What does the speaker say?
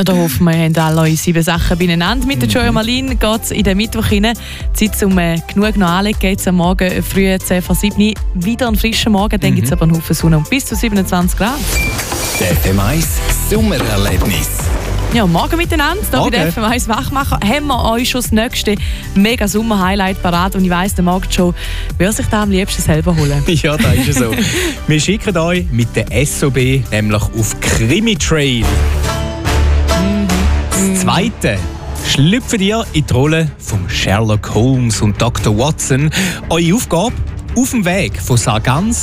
Da hoffen wir, ihr habt alle eure 7 Sachen beieinander. Mit der Joy Malin geht es in den Mittwoch rein. Zeit zum genug noch anlegen. Geht es am Morgen früh 10 vor 7 wieder einen frischen Morgen. Dann gibt es aber einen Haufen Sonne und bis zu 27 Grad. Der FM1 Sommererlebnis. Ja, morgen miteinander, hier bei der FM1 Wachmacher, haben wir euch schon das nächste mega Sommer-Highlight parat. Und ich weiss, der Markt schon würde sich da am liebsten selber holen. Ja, das ist ja so. Wir schicken euch mit der SOB nämlich auf Krimi-Trail. Das Zweite. Schlüpft ihr in die Rolle von Sherlock Holmes und Dr. Watson. Eure Aufgabe: auf dem Weg von Sargans